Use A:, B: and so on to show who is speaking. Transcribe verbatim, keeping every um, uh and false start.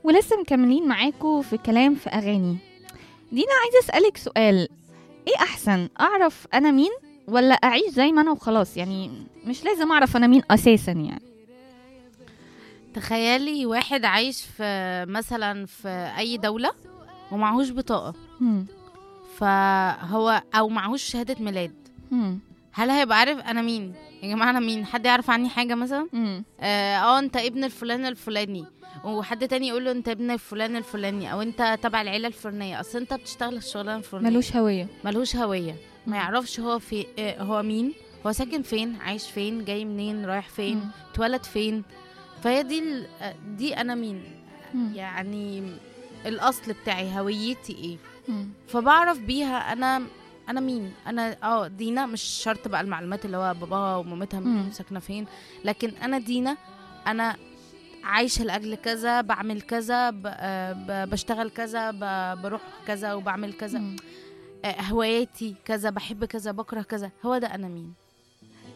A: ولسه مكملين معاكم في كلام في أغاني. دينا، عايزة أسألك سؤال. إيه أحسن، أعرف أنا مين ولا أعيش زي ما أنا وخلاص؟ يعني مش لازم أعرف أنا مين أساسا يعني.
B: تخيلي واحد عايش في مثلا في اي دولة ومعهوش بطاقة،
A: هم.
B: فهو او معهوش شهادة ميلاد.
A: هم.
B: هل هيبقى عارف انا مين؟ يا جماعة انا مين؟ حد يعرف عني حاجة مثلا؟
A: هم.
B: اه آه، انت ابن الفلان الفلاني، وحد تاني يقول له انت ابن الفلان الفلاني، او انت تبع العيلة الفلانية، اصل انت بتشتغل الشغلانة الفلانية.
A: ملوش هوية.
B: ملهوش هوية،
A: مم.
B: ما يعرفش هو في آه، هو مين، هو ساكن فين، عايش فين، جاي منين، رايح فين،
A: مم.
B: اتولد فين. فهي دي ال- آه، دي انا مين
A: مم.
B: يعني، الاصل بتاعي، هويتي ايه.
A: مم.
B: فبعرف بيها انا انا مين. انا اه دينا، مش شرط بقى المعلومات اللي هو باباها ومامتها
A: مم.
B: ساكنه فين، لكن انا دينا، انا عايشه لاجل كذا، بعمل كذا، ب- آه، ب- بشتغل كذا، ب- بروح كذا وبعمل كذا،
A: مم.
B: آه، هواياتي كذا، بحب كذا، بكره كذا. هو ده انا مين.